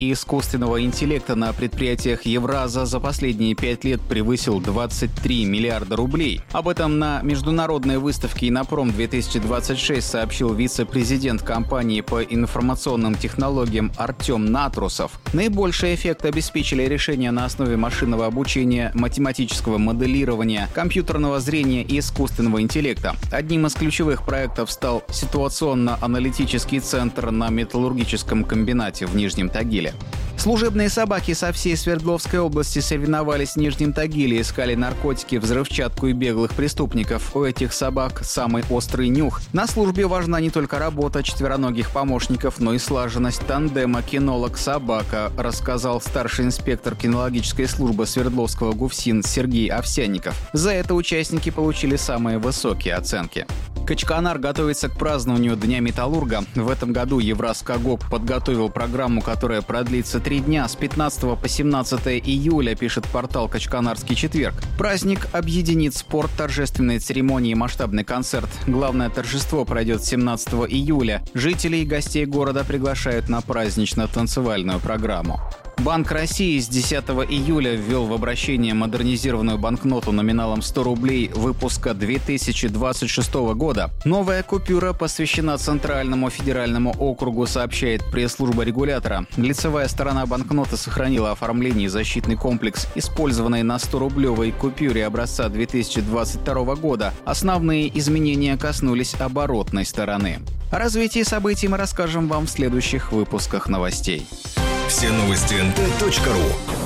и искусственного интеллекта на предприятиях Евраза за последние 5 лет превысил 23 миллиарда рублей. Об этом на международной выставке «Иннопром-2026» сообщил вице-президент компании по информационным технологиям Артем Натрусов. Наибольший эффект обеспечили решения на основе машинного обучения, математического моделирования, компьютерного зрения и искусственного интеллекта. Одним из ключевых проектов стал ситуационно-аналитический центр на металлургическом комбинате в Нижнем Тагиле. Служебные собаки со всей Свердловской области соревновались в Нижнем Тагиле, искали наркотики, взрывчатку и беглых преступников. У этих собак самый острый нюх. На службе важна не только работа четвероногих помощников, но и слаженность тандема кинолог-собака, рассказал старший инспектор кинологической службы Свердловского ГУФСИН Сергей Овсянников. За это участники получили самые высокие оценки. Качканар готовится к празднованию Дня металлурга. В этом году Евразкогок подготовил программу, которая продлится 3 дня с 15 по 17 июля, пишет портал «Качканарский четверг». Праздник объединит спорт, торжественные церемонии и масштабный концерт. Главное торжество пройдет 17 июля. Жителей и гостей города приглашают на празднично-танцевальную программу. Банк России с 10 июля ввел в обращение модернизированную банкноту номиналом 100 рублей выпуска 2026 года. Новая купюра посвящена Центральному федеральному округу, сообщает пресс-служба регулятора. Лицевая сторона банкноты сохранила оформление и защитный комплекс, использованный на 100-рублевой купюре образца 2022 года. Основные изменения коснулись оборотной стороны. О развитии событий мы расскажем вам в следующих выпусках новостей. Все новости nt.ru.